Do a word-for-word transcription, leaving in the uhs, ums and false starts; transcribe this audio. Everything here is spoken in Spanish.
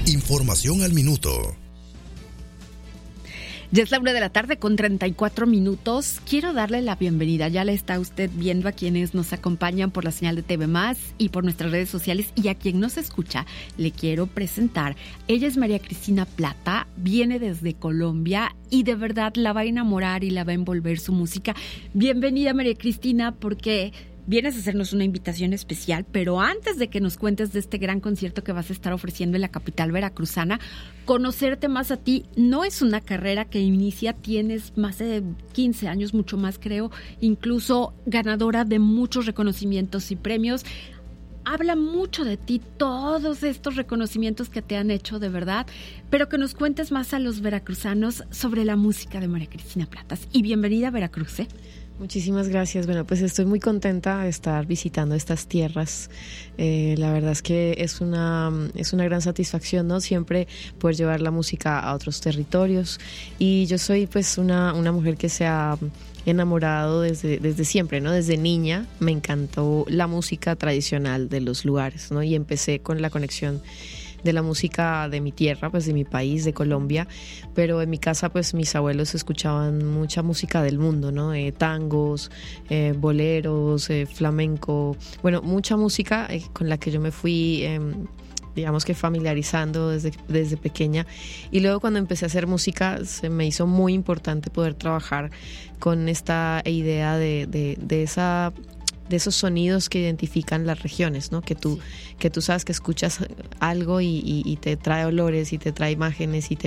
Información al minuto. Ya es la una de la tarde con treinta y cuatro minutos. Quiero darle la bienvenida. Ya la está usted viendo a quienes nos acompañan por la señal de T V Más y por nuestras redes sociales. Y a quien nos escucha, le quiero presentar. Ella es María Cristina Plata, viene desde Colombia y de verdad la va a enamorar y la va a envolver su música. Bienvenida, María Cristina, porque vienes a hacernos una invitación especial, pero antes de que nos cuentes de este gran concierto que vas a estar ofreciendo en la capital veracruzana, conocerte más a ti. No es una carrera que inicia, tienes más de quince años, mucho más creo, incluso ganadora de muchos reconocimientos y premios. Habla mucho de ti, todos estos reconocimientos que te han hecho de verdad, pero que nos cuentes más a los veracruzanos sobre la música de María Cristina Platas. Y bienvenida a Veracruz, ¿eh? Muchísimas gracias. Bueno, pues estoy muy contenta de estar visitando estas tierras. Eh, la verdad es que es una, es una gran satisfacción, ¿no? Siempre poder llevar la música a otros territorios. Y yo soy pues una, una mujer que se ha enamorado desde, desde siempre, ¿no? Desde niña me encantó la música tradicional de los lugares, ¿no? Y empecé con la conexión de la música de mi tierra, pues de mi país, de Colombia, pero en mi casa pues mis abuelos escuchaban mucha música del mundo, ¿no? Eh, tangos, eh, boleros, eh, flamenco, bueno, mucha música eh, con la que yo me fui eh, digamos que familiarizando desde, desde pequeña, y luego cuando empecé a hacer música se me hizo muy importante poder trabajar con esta idea de, de, de esa de esos sonidos que identifican las regiones, ¿no? Que tú, sí. que tú sabes que escuchas algo y, y, y te trae olores y te trae imágenes y te